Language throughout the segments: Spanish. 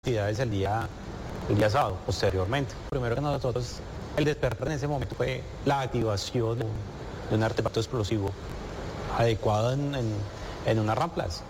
actividades el día sábado, posteriormente. Primero que nosotros, el despertar en ese momento fue la activación de un artefacto explosivo adecuado en unas ramplas.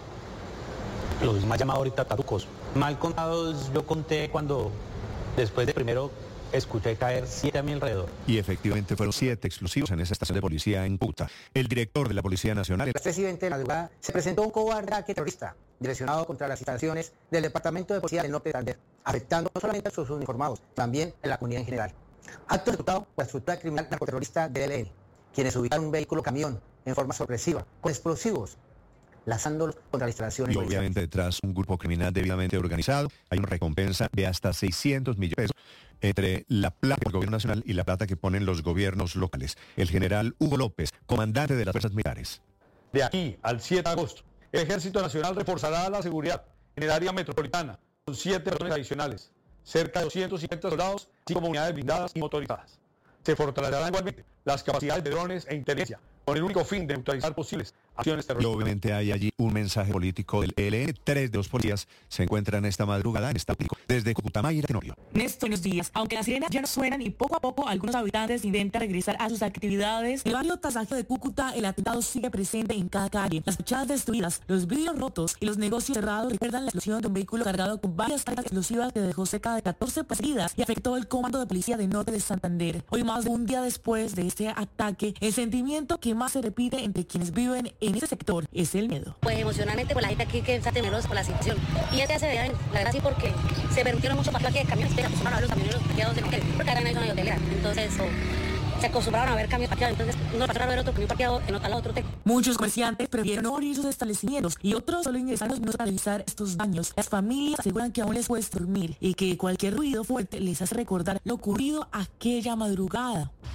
Los más llamados ahorita tarucos. Mal contados, yo conté cuando, después de primero, escuché caer 7 a mi alrededor. Y efectivamente fueron 7 explosivos en esa estación de policía en Cúcuta. El director de la Policía Nacional... El 3:20 de la madrugada se presentó un cobarde ataque terrorista direccionado contra las instalaciones del Departamento de Policía del Norte de Santander, afectando no solamente a sus uniformados, también a la comunidad en general. Acto ejecutado por la estructura criminal narcoterrorista del ELN, quienes ubicaron un vehículo camión en forma sorpresiva, con explosivos, lanzándolos contra las instalaciones. Y obviamente detrás un grupo criminal debidamente organizado. Hay una recompensa de hasta 600 millones de pesos entre la plata del gobierno nacional y la plata que ponen los gobiernos locales. El general Hugo López, comandante de las fuerzas militares. De aquí al 7 de agosto, el Ejército Nacional reforzará la seguridad en el área metropolitana con 7 razones adicionales, cerca de 250 soldados, así como unidades blindadas y motorizadas. Se fortalecerán igualmente las capacidades de drones e inteligencia, con el único fin de neutralizar posibles acciones Y terroristas. obviamente hay allí un mensaje político del ELN. 3 de los policías se encuentran esta madrugada en esta político. Desde Cucutamay, Tenorio. Néstor, buenos días. Aunque las sirenas ya no suenan y poco a poco algunos habitantes intentan regresar a sus actividades, en el barrio Tasaje de Cúcuta el atentado sigue presente en cada calle. Las fachadas destruidas, los vidrios rotos y los negocios cerrados recuerdan la explosión de un vehículo cargado con varias cargas explosivas que dejó cerca de 14 heridas y afectó el comando de policía del norte de Santander. Hoy, más de un día después de este ataque, el sentimiento que más se repite entre quienes viven en ese sector es el miedo. Pues emocionalmente por la gente aquí que está temerosa por la situación. Y ya se veía, la verdad sí, porque se permitieron mucho paso aquí de camiones, se acostumbraron a ver los camioneros parqueados en hotel, porque ahora no hay zona de hotelera. Entonces se acostumbraron a ver camiones parqueados, entonces no pasaron a ver otro camión parqueado en al otro hotel. Muchos comerciantes prefirieron no abrir sus establecimientos y otros solo ingresaron minutos para revisar estos daños. Las familias aseguran que aún les cuesta dormir y que cualquier ruido fuerte les hace recordar lo ocurrido aquella madrugada.